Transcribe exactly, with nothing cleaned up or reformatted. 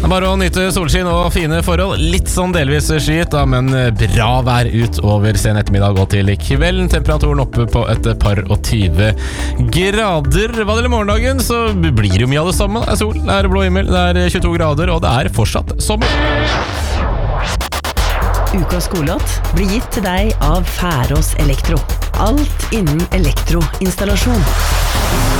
Bare å nyte solskinn og fine forhold. Litt sånn delvis skyet, da, men bra vær utover sen ettermiddag og til kvelden. Temperaturen oppe på et par og tyve grader. Hva det gjelder morgendagen, så blir det jo mye av det samme. Det er sol, det er blå himmel, det er tjueto grader, og det er fortsatt sommer. Ukas skolelåt blir gitt til deg av Færås Elektro. Alt innen elektroinstallasjon.